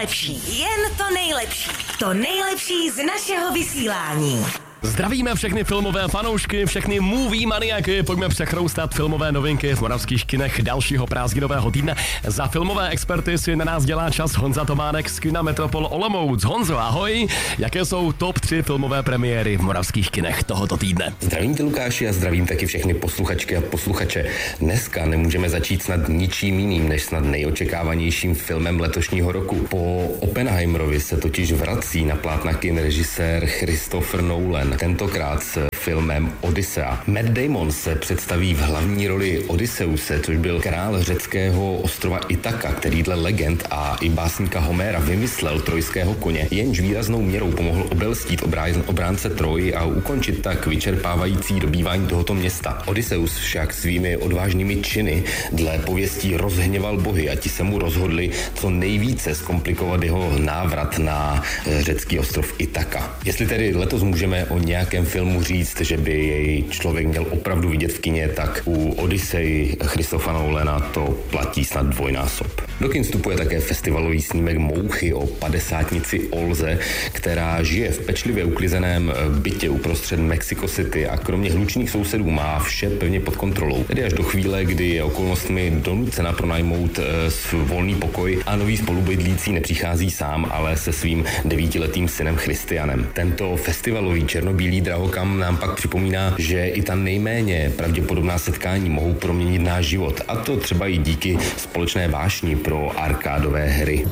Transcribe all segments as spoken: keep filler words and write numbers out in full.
nejlepší, jen to nejlepší. To nejlepší z našeho vysílání. Zdravíme všechny filmové fanoušky, všechny movie maniaky, pojďme přechroustat filmové novinky v moravských kinech dalšího prázdninového týdne. Za filmové experty si na nás dělá čas Honza Tománek z kina Metropol Olomouc. Honzo, ahoj, jaké jsou top tři filmové premiéry v moravských kinech tohoto týdne? Zdravím tě, Lukáši, a zdravím taky všechny posluchačky a posluchače. Dneska nemůžeme začít snad ničím jiným, než snad nejočekávanějším filmem letošního roku. Po Oppenheimerovi se totiž vrací na plátna kin režisér Christopher Nolan. Tentokrát s filmem Odyssea. Matt Damon se představí v hlavní roli Odysseuse, což byl král řeckého ostrova Itaka, který dle legend a i básníka Homéra vymyslel trojského koně, jenž výraznou měrou pomohl obelstít obránce Troji a ukončit tak vyčerpávající dobývání tohoto města. Odysseus však svými odvážnými činy dle pověstí rozhněval bohy a ti se mu rozhodli co nejvíce zkomplikovat jeho návrat na řecký ostrov Itaka. Jestli tedy letos můžeme o nějakém filmu říct, že by jej člověk měl opravdu vidět v kině, tak u Odyssey Christophera Nolana to platí snad dvojnásob. Do kin vstupuje také festivalový snímek Mouchy o padesátnici Olze, která žije v pečlivě uklizeném bytě uprostřed Mexico City a kromě hlučných sousedů má vše pevně pod kontrolou. Tedy až do chvíle, kdy je okolnostmi donucena pronajmout volný pokoj a nový spolubydlící nepřichází sám, ale se svým devítiletým synem Christianem. Tento festivalový černobílý drahokam nám pak připomíná, že i ta nejméně pravděpodobná setkání mohou proměnit náš život, a to třeba i díky společné vášni pro arkádové hry.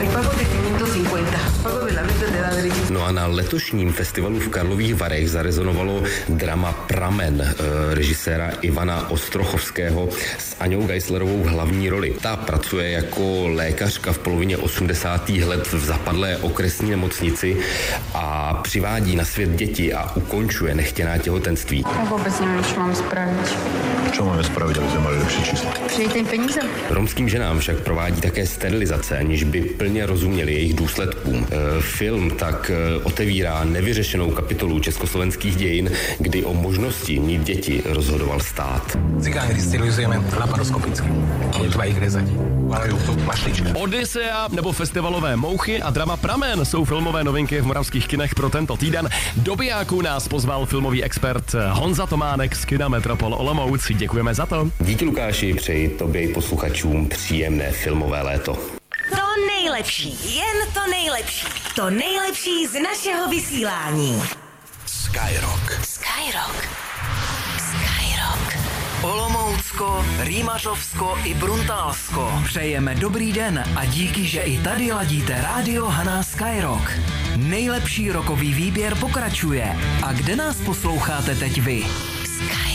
No a na letošním festivalu v Karlových Varech zarezonovalo drama Pramen režiséra Ivana Ostrochovského s Aňou Geislerovou v hlavní roli. Ta pracuje jako lékařka v polovině osmdesátých let v zapadlé okresní nemocnici a přivádí na svět děti a ukončuje nechtěná těhotenství. Já vůbec nevím, co mám spravit. Co máme spravit, aby jsme mali lepší číslo? Přijďte jim peníze. Romským ženám však provádí také sterilizace, aniž by plně rozuměli jejich důsledkům. E, film tak e, otevírá nevyřešenou kapitolu československých dějin, kdy o možnosti mít děti rozhodoval stát. Cigány sterilizujeme laparoskopicky. Netřeba jich rezat. Majú to mašlička. Odyssea nebo festivalové Mouchy a drama Pramen jsou filmové novinky v moravských kinech pro tento týden. Do bijáků nás pozval filmový expert Honza Tománek z kina Metropol Olomouc. Děkujeme za to. Díky, Lukáši, přeji tobě i posluchačům příjemné filmové léto. To nejlepší, jen to nejlepší. To nejlepší z našeho vysílání. Skyrock. Skyrock. Skyrock. Olomoucko, Rýmařovsko i Bruntálsko. Přejeme dobrý den a díky, že i tady ladíte rádio Haná Skyrock. Nejlepší rokový výběr pokračuje. A kde nás posloucháte teď vy? Sky.